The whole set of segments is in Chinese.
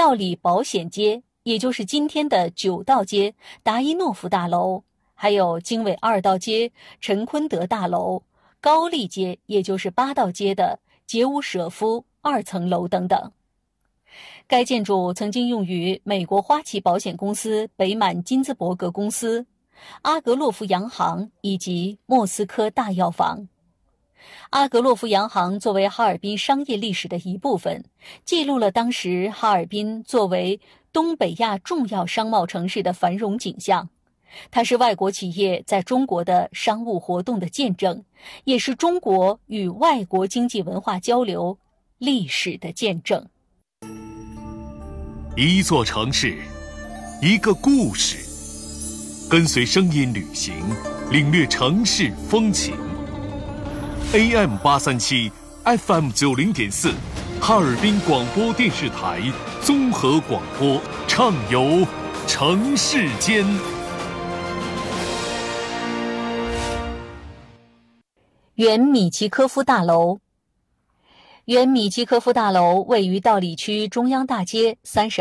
道里保险街，也就是今天的九道街达伊诺夫大楼，还有经纬二道街陈坤德大楼、高丽街，也就是八道街的杰乌舍夫2层楼等等。该建筑曾经用于美国花旗保险公司北满金兹伯格公司、阿格洛夫洋行以及莫斯科大药房。阿格洛夫洋行作为哈尔滨商业历史的一部分，记录了当时哈尔滨作为东北亚重要商贸城市的繁荣景象。它是外国企业在中国的商务活动的见证，也是中国与外国经济文化交流历史的见证。 一座城市，一个故事，跟随声音旅行，领略城市风情。AM837 FM90.4 哈尔滨广播电视台综合广播，畅游城市间。 原米奇科夫大楼。原米奇科夫大楼位于道里区中央大街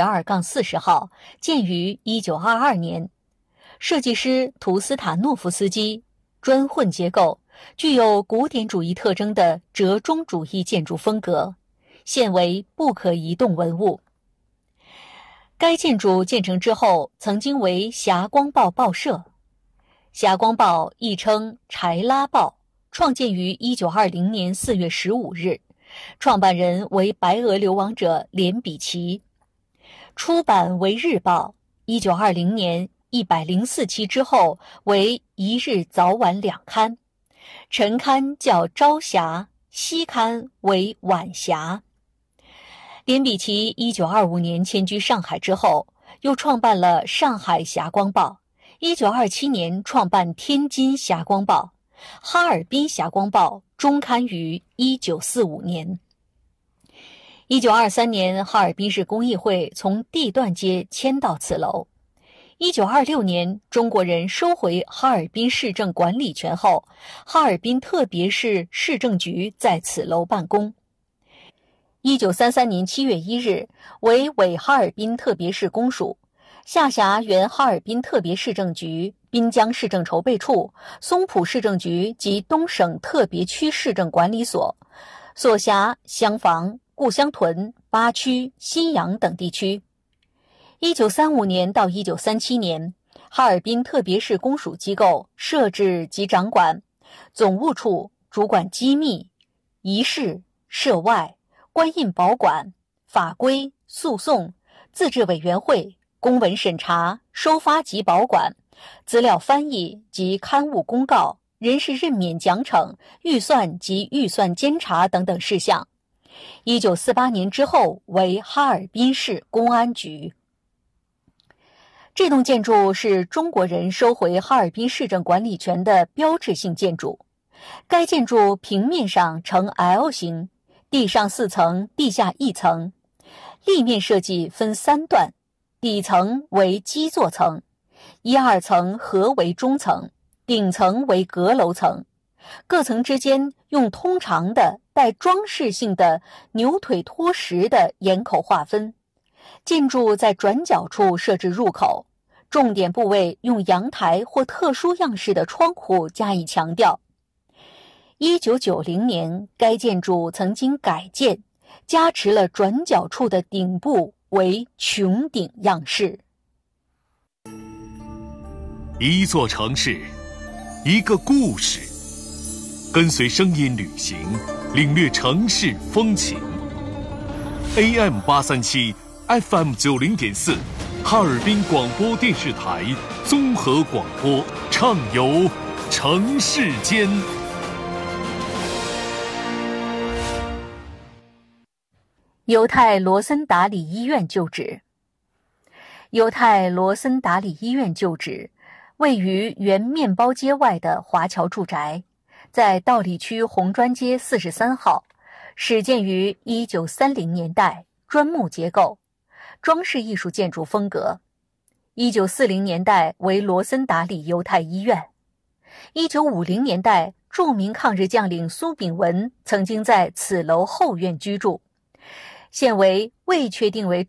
32-40号，建于1922年，设计师图斯塔诺夫斯基，砖混结构，具有古典主义特征的折中主义建筑风格，现为不可移动文物。该建筑建成之后，曾经为霞光报报社。霞光报亦称柴拉报，创建于1920年4月15日，创办人为白俄流亡者连比奇。出版为日报，1920年104期之后为一日早晚两刊，晨刊叫朝霞，夕刊为晚霞。连比奇1925年迁居上海之后，又创办了上海霞光报，1927年创办天津霞光报，哈尔滨霞光报终刊于1945年。1923年，哈尔滨市工艺会从地段街迁到此楼。1926年，中国人收回哈尔滨市政管理权后，哈尔滨特别市市政局在此楼办公。1933年7月1日，为伪哈尔滨特别市公署，下辖原哈尔滨特别市政局、滨江市政筹备处、松浦市政局及东省特别区市政管理所，所辖厢房、故乡屯、八区、新阳等地区。1935年到1937年，哈尔滨特别市公署机构设置及掌管总务处，主管机密、仪式、涉外、官印保管、法规、诉讼、自治委员会、公文审查、收发及保管、资料翻译及刊物公告、人事任免奖惩、预算及预算监察等等事项。1948年之后为哈尔滨市公安局。这栋建筑是中国人收回哈尔滨市政管理权的标志性建筑。该建筑平面上呈 L 型，地上4层，地下1层，立面设计分3段，底层为基座层，1、2层合为中层，顶层为阁楼层，各层之间用通常的带装饰性的牛腿托石的檐口划分。建筑在转角处设置入口，重点部位用阳台或特殊样式的窗户加以强调。1990年，该建筑曾经改建，加持了转角处的顶部为穹顶样式。 一座城市，一个故事，跟随声音旅行，领略城市风情。AM837 FM90.4 哈尔滨广播电视台综合广播，畅游城市间。 犹太罗森达里医院旧址。犹太罗森达里医院旧址位于原面包街外的华侨住宅，在道里区红砖街43号，始建于1930年代，砖木结构，装饰艺术建筑风格。1940年代为罗森达里犹太医院。1950年代，著名抗日将领苏炳文曾经在此楼后院居住，现为未确定为